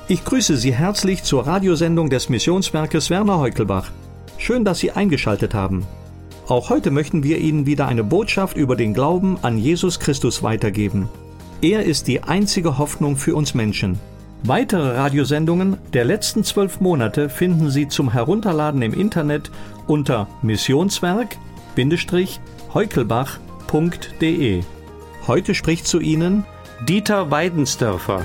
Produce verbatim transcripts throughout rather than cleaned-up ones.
Ich grüße Sie herzlich zur Radiosendung des Missionswerkes Werner Heukelbach. Schön, dass Sie eingeschaltet haben. Auch heute möchten wir Ihnen wieder eine Botschaft über den Glauben an Jesus Christus weitergeben. Er ist die einzige Hoffnung für uns Menschen. Weitere Radiosendungen der letzten zwölf Monate finden Sie zum Herunterladen im Internet unter missionswerk Bindestrich heukelbach punkt de. Heute spricht zu Ihnen Dieter Weidensdörfer.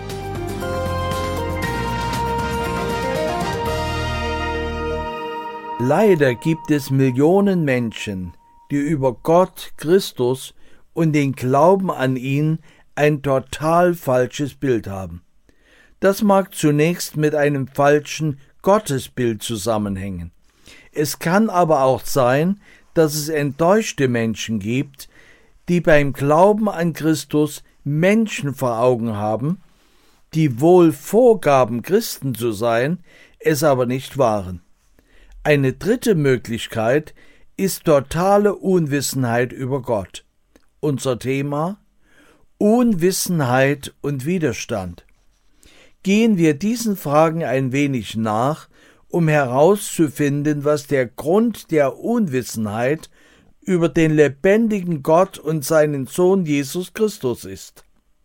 Leider gibt es Millionen Menschen, die über Gott, Christus und den Glauben an ihn ein total falsches Bild haben. Das mag zunächst mit einem falschen Gottesbild zusammenhängen. Es kann aber auch sein, dass es enttäuschte Menschen gibt, die beim Glauben an Christus Menschen vor Augen haben, die wohl vorgaben, Christen zu sein, es aber nicht waren. Eine dritte Möglichkeit ist totale Unwissenheit über Gott. Unser Thema: Unwissenheit und Widerstand. Gehen wir diesen Fragen ein wenig nach, um herauszufinden, was der Grund der Unwissenheit über den lebendigen Gott und seinen Sohn Jesus Christus ist.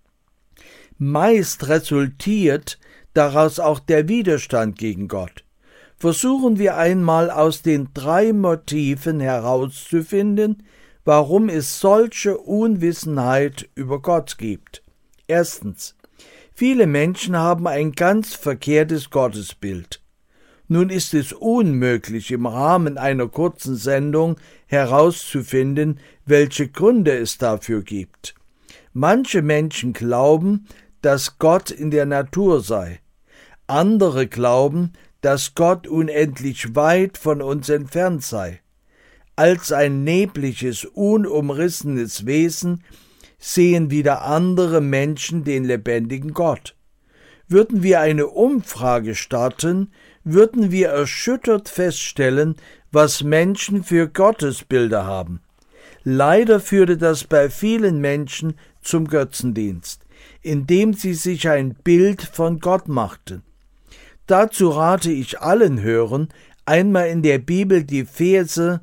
Meist resultiert daraus auch der Widerstand gegen Gott. Versuchen wir einmal aus den drei Motiven herauszufinden, warum es solche Unwissenheit über Gott gibt. Erstens: Viele Menschen haben ein ganz verkehrtes Gottesbild. Nun ist es unmöglich, im Rahmen einer kurzen Sendung herauszufinden, welche Gründe es dafür gibt. Manche Menschen glauben, dass Gott in der Natur sei. Andere glauben, dass Gott unendlich weit von uns entfernt sei. Als ein nebliges, unumrissenes Wesen sehen wieder andere Menschen den lebendigen Gott. Würden wir eine Umfrage starten, würden wir erschüttert feststellen, was Menschen für Gottesbilder haben. Leider führte das bei vielen Menschen zum Götzendienst, indem sie sich ein Bild von Gott machten. Dazu rate ich allen Hörern, einmal in der Bibel die Verse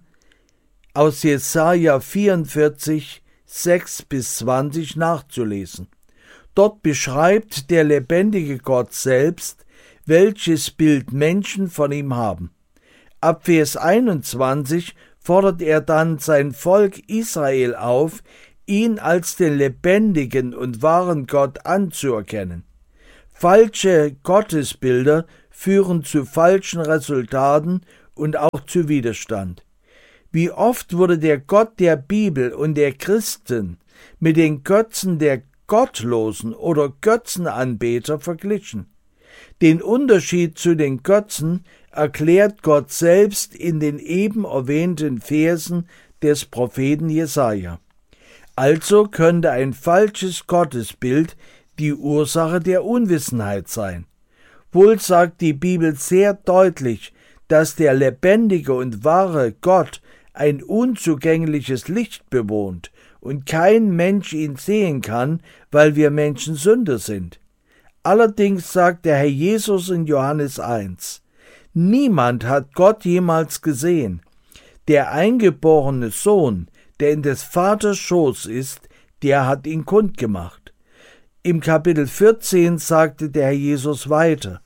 aus Jesaja vierundvierzig, sechs bis zwanzig nachzulesen. Dort beschreibt der lebendige Gott selbst, welches Bild Menschen von ihm haben. Ab Vers einundzwanzig fordert er dann sein Volk Israel auf, ihn als den lebendigen und wahren Gott anzuerkennen. Falsche Gottesbilder führen zu falschen Resultaten und auch zu Widerstand. Wie oft wurde der Gott der Bibel und der Christen mit den Götzen der Gottlosen oder Götzenanbeter verglichen? Den Unterschied zu den Götzen erklärt Gott selbst in den eben erwähnten Versen des Propheten Jesaja. Also könnte ein falsches Gottesbild die Ursache der Unwissenheit sein. Wohl sagt die Bibel sehr deutlich, dass der lebendige und wahre Gott ein unzugängliches Licht bewohnt und kein Mensch ihn sehen kann, weil wir Menschen Sünder sind. Allerdings sagt der Herr Jesus in Johannes eins: Niemand hat Gott jemals gesehen. Der eingeborene Sohn, der in des Vaters Schoß ist, der hat ihn kundgemacht. Im Kapitel vierzehn sagte der Herr Jesus weiter: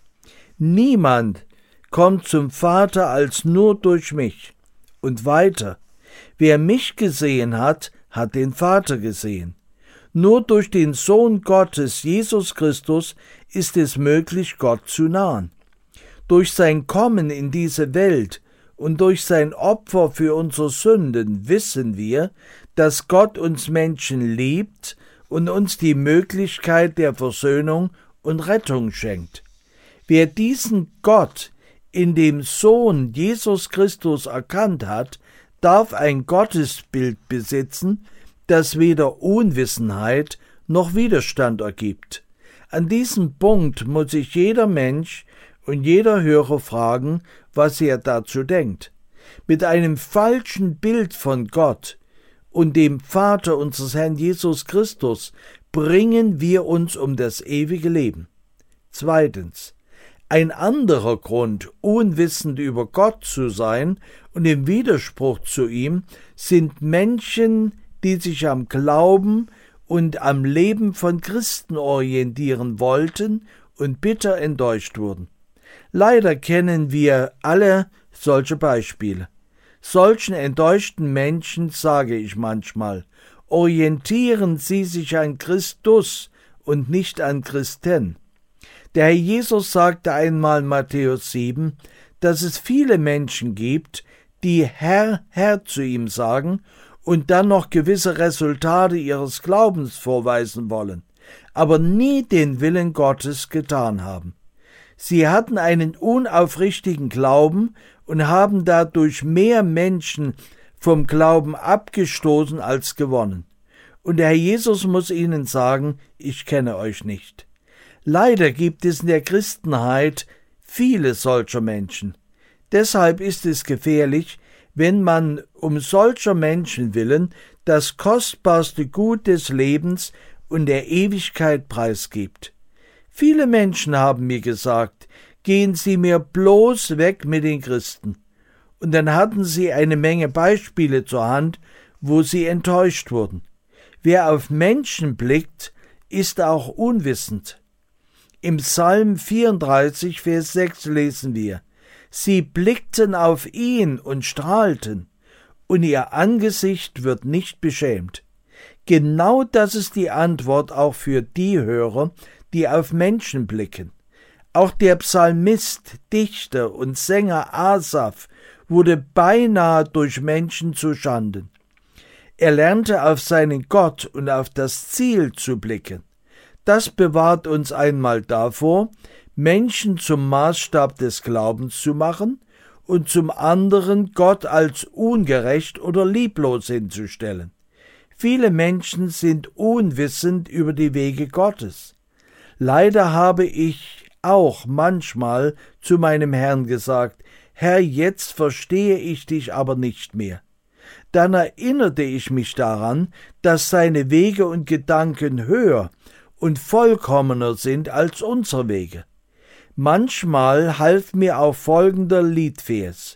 Niemand kommt zum Vater als nur durch mich. Und weiter: Wer mich gesehen hat, hat den Vater gesehen. Nur durch den Sohn Gottes, Jesus Christus, ist es möglich, Gott zu nahen. Durch sein Kommen in diese Welt und durch sein Opfer für unsere Sünden wissen wir, dass Gott uns Menschen liebt und uns die Möglichkeit der Versöhnung und Rettung schenkt. Wer diesen Gott in dem Sohn Jesus Christus erkannt hat, darf ein Gottesbild besitzen, das weder Unwissenheit noch Widerstand ergibt. An diesem Punkt muss sich jeder Mensch und jeder Hörer fragen, was er dazu denkt. Mit einem falschen Bild von Gott und dem Vater unseres Herrn Jesus Christus bringen wir uns um das ewige Leben. Zweitens. Ein anderer Grund, unwissend über Gott zu sein und im Widerspruch zu ihm, sind Menschen, die sich am Glauben und am Leben von Christen orientieren wollten und bitter enttäuscht wurden. Leider kennen wir alle solche Beispiele. Solchen enttäuschten Menschen sage ich manchmal, orientieren Sie sich an Christus und nicht an Christen. Der Herr Jesus sagte einmal in Matthäus sieben, dass es viele Menschen gibt, die Herr, Herr zu ihm sagen und dann noch gewisse Resultate ihres Glaubens vorweisen wollen, aber nie den Willen Gottes getan haben. Sie hatten einen unaufrichtigen Glauben und haben dadurch mehr Menschen vom Glauben abgestoßen als gewonnen. Und der Herr Jesus muss ihnen sagen, ich kenne euch nicht. Leider gibt es in der Christenheit viele solcher Menschen. Deshalb ist es gefährlich, wenn man um solcher Menschen willen das kostbarste Gut des Lebens und der Ewigkeit preisgibt. Viele Menschen haben mir gesagt, gehen Sie mir bloß weg mit den Christen. Und dann hatten sie eine Menge Beispiele zur Hand, wo sie enttäuscht wurden. Wer auf Menschen blickt, ist auch unwissend. Im Psalm vierunddreißig, Vers sechs lesen wir, Sie blickten auf ihn und strahlten, und ihr Angesicht wird nicht beschämt. Genau das ist die Antwort auch für die Hörer, die auf Menschen blicken. Auch der Psalmist, Dichter und Sänger Asaf wurde beinahe durch Menschen zu Schanden. Er lernte auf seinen Gott und auf das Ziel zu blicken. Das bewahrt uns einmal davor, Menschen zum Maßstab des Glaubens zu machen und zum anderen Gott als ungerecht oder lieblos hinzustellen. Viele Menschen sind unwissend über die Wege Gottes. Leider habe ich auch manchmal zu meinem Herrn gesagt, Herr, jetzt verstehe ich dich aber nicht mehr. Dann erinnerte ich mich daran, dass seine Wege und Gedanken höher und vollkommener sind als unsere Wege. Manchmal half mir auch folgender Liedvers.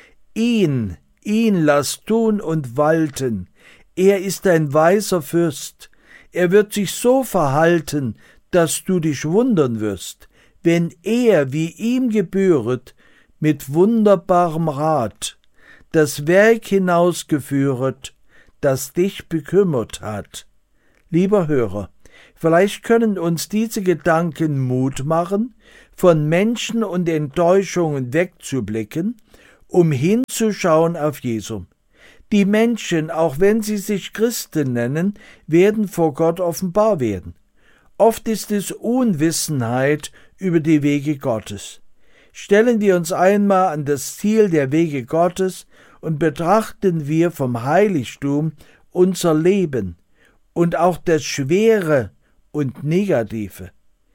Ihn, ihn lass tun und walten, er ist ein weiser Fürst, er wird sich so verhalten, dass du dich wundern wirst, wenn er, wie ihm gebühret, mit wunderbarem Rat das Werk hinausgeführet, das dich bekümmert hat. Lieber Hörer, vielleicht können uns diese Gedanken Mut machen, von Menschen und Enttäuschungen wegzublicken, um hinzuschauen auf Jesum. Die Menschen, auch wenn sie sich Christen nennen, werden vor Gott offenbar werden. Oft ist es Unwissenheit über die Wege Gottes. Stellen wir uns einmal an das Ziel der Wege Gottes und betrachten wir vom Heiligtum unser Leben und auch das Schwere und Negative.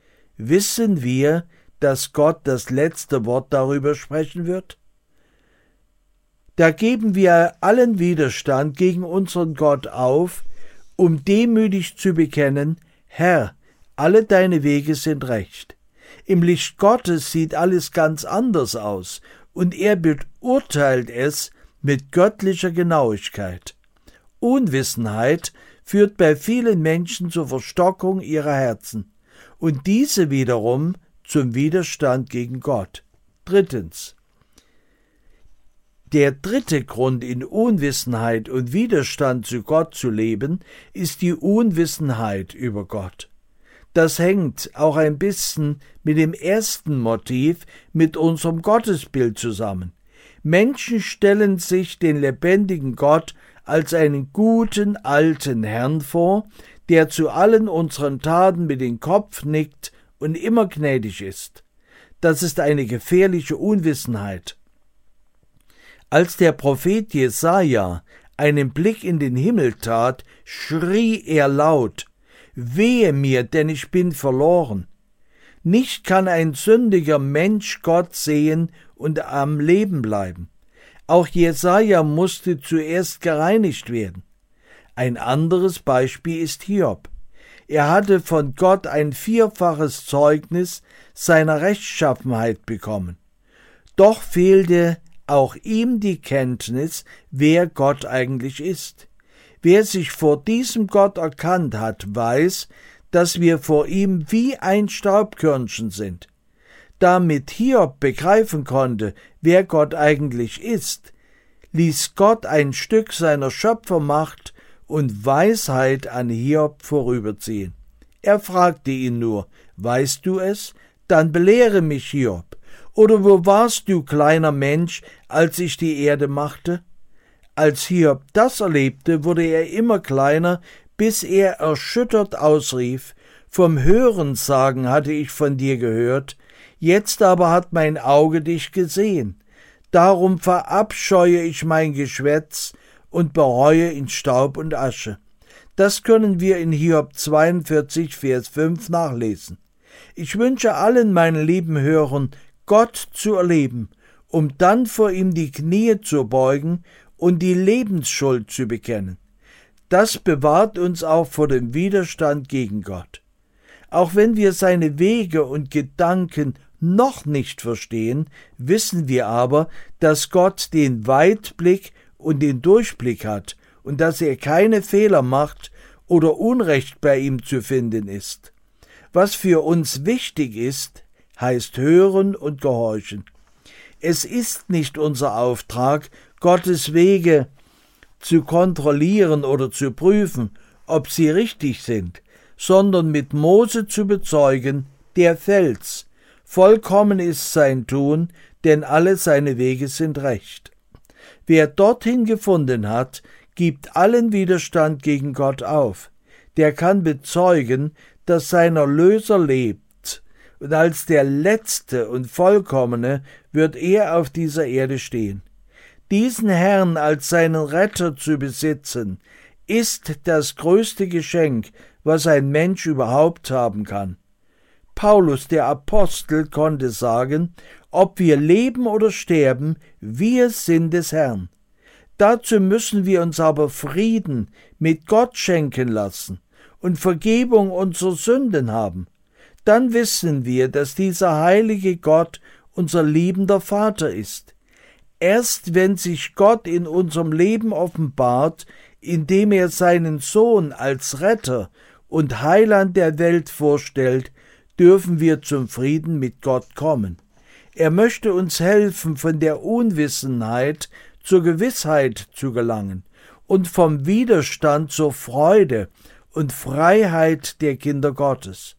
Wissen wir, dass Gott das letzte Wort darüber sprechen wird? Da geben wir allen Widerstand gegen unseren Gott auf, um demütig zu bekennen, Herr, alle deine Wege sind recht. Im Licht Gottes sieht alles ganz anders aus, und er beurteilt es mit göttlicher Genauigkeit. Unwissenheit führt bei vielen Menschen zur Verstockung ihrer Herzen und diese wiederum zum Widerstand gegen Gott. Drittens. Der dritte Grund, in Unwissenheit und Widerstand zu Gott zu leben, ist die Unwissenheit über Gott. Das hängt auch ein bisschen mit dem ersten Motiv, mit unserem Gottesbild zusammen. Menschen stellen sich den lebendigen Gott als einen guten alten Herrn vor, der zu allen unseren Taten mit dem Kopf nickt und immer gnädig ist. Das ist eine gefährliche Unwissenheit. Als der Prophet Jesaja einen Blick in den Himmel tat, schrie er laut: Wehe mir, denn ich bin verloren. Nicht kann ein sündiger Mensch Gott sehen und am Leben bleiben. Auch Jesaja musste zuerst gereinigt werden. Ein anderes Beispiel ist Hiob. Er hatte von Gott ein vierfaches Zeugnis seiner Rechtschaffenheit bekommen. Doch fehlte auch ihm die Kenntnis, wer Gott eigentlich ist. Wer sich vor diesem Gott erkannt hat, weiß, dass wir vor ihm wie ein Staubkörnchen sind. Damit Hiob begreifen konnte, wer Gott eigentlich ist, ließ Gott ein Stück seiner Schöpfermacht und Weisheit an Hiob vorüberziehen. Er fragte ihn nur: Weißt du es? Dann belehre mich, Hiob. Oder wo warst du, kleiner Mensch, als ich die Erde machte? Als Hiob das erlebte, wurde er immer kleiner, bis er erschüttert ausrief: Vom Hörensagen hatte ich von dir gehört, jetzt aber hat mein Auge dich gesehen. Darum verabscheue ich mein Geschwätz und bereue in Staub und Asche. Das können wir in Hiob zweiundvierzig, Vers fünf nachlesen. Ich wünsche allen meinen lieben Hörern, Gott zu erleben, um dann vor ihm die Knie zu beugen und die Lebensschuld zu bekennen. Das bewahrt uns auch vor dem Widerstand gegen Gott. Auch wenn wir seine Wege und Gedanken noch nicht verstehen, wissen wir aber, dass Gott den Weitblick und den Durchblick hat und dass er keine Fehler macht oder Unrecht bei ihm zu finden ist. Was für uns wichtig ist, heißt hören und gehorchen. Es ist nicht unser Auftrag, Gottes Wege zu kontrollieren oder zu prüfen, ob sie richtig sind, sondern mit Mose zu bezeugen: Der Fels, vollkommen ist sein Tun, denn alle seine Wege sind recht. Wer dorthin gefunden hat, gibt allen Widerstand gegen Gott auf. Der kann bezeugen, dass sein Erlöser lebt, und als der Letzte und Vollkommene wird er auf dieser Erde stehen. Diesen Herrn als seinen Retter zu besitzen, ist das größte Geschenk, was ein Mensch überhaupt haben kann. Paulus, der Apostel, konnte sagen: Ob wir leben oder sterben, wir sind des Herrn. Dazu müssen wir uns aber Frieden mit Gott schenken lassen und Vergebung unserer Sünden haben. Dann wissen wir, dass dieser heilige Gott unser liebender Vater ist. Erst wenn sich Gott in unserem Leben offenbart, indem er seinen Sohn als Retter und Heiland der Welt vorstellt, dürfen wir zum Frieden mit Gott kommen. Er möchte uns helfen, von der Unwissenheit zur Gewissheit zu gelangen und vom Widerstand zur Freude und Freiheit der Kinder Gottes.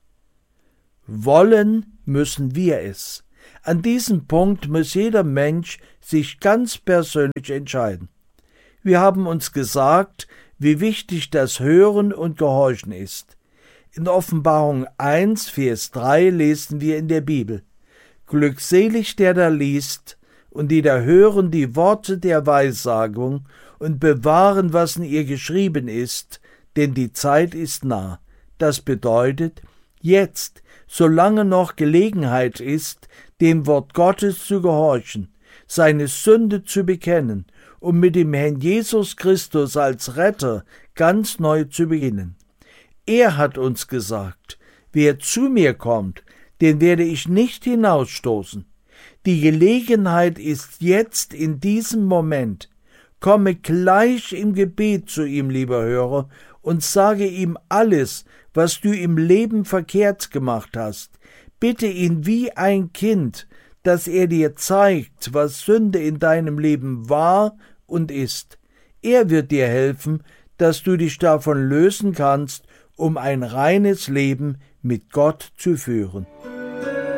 Wollen müssen wir es. An diesem Punkt muss jeder Mensch sich ganz persönlich entscheiden. Wir haben uns gesagt, wie wichtig das Hören und Gehorchen ist. In Offenbarung eins, Vers drei lesen wir in der Bibel: Glückselig der da liest und die da hören die Worte der Weissagung und bewahren, was in ihr geschrieben ist, denn die Zeit ist nah. Das bedeutet, jetzt, solange noch Gelegenheit ist, dem Wort Gottes zu gehorchen, seine Sünde zu bekennen und mit dem Herrn Jesus Christus als Retter ganz neu zu beginnen. Er hat uns gesagt: Wer zu mir kommt, den werde ich nicht hinausstoßen. Die Gelegenheit ist jetzt in diesem Moment. Komme gleich im Gebet zu ihm, lieber Hörer, und sage ihm alles, was du im Leben verkehrt gemacht hast. Bitte ihn wie ein Kind, dass er dir zeigt, was Sünde in deinem Leben war und ist. Er wird dir helfen, dass du dich davon lösen kannst, um ein reines Leben mit Gott zu führen.